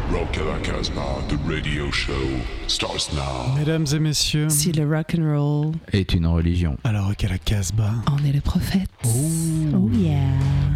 Rock à la Casbah, the radio show starts now. Mesdames et messieurs, Si le rock and roll est une religion. alors Rock à la Casbah. en est le prophète. Oh. Oh yeah.